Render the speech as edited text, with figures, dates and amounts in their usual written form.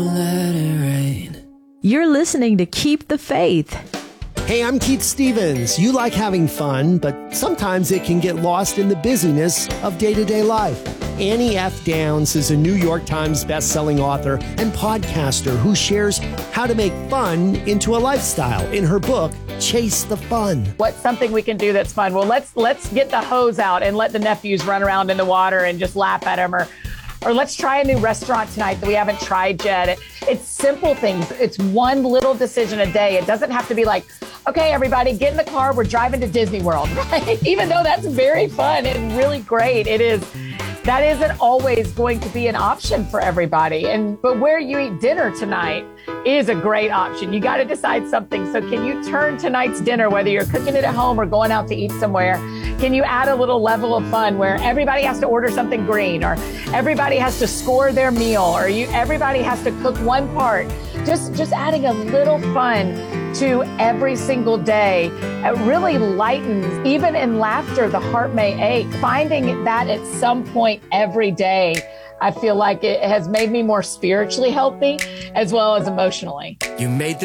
Let it rain. You're listening to Keep the Faith. Hey, I'm Keith Stevens. You like having fun, but sometimes it can get lost in the busyness of day-to-day life. Annie F. Downs is a New York Times best-selling author and podcaster who shares how to make fun into a lifestyle in her book, Chase the Fun. What's something we can do that's fun? Well, let's get the hose out and let the nephews run around in the water and just laugh at them, or let's try a new restaurant tonight that we haven't tried yet. It's simple things. It's one little decision a day. It doesn't have to be like, okay, everybody, get in the car. We're driving to Disney World, right? Even though that's very fun and really great, that isn't always going to be an option for everybody. But where you eat dinner tonight is a great option. You got to decide something. So can you turn tonight's dinner, whether you're cooking it at home or going out to eat somewhere, can you add a little level of fun where everybody has to order something green, or everybody has to score their meal, or everybody has to cook one part? Just adding a little fun to every single day. It really lightens, even in laughter, the heart may ache. Finding that at some point every day, I feel like it has made me more spiritually healthy as well as emotionally. You made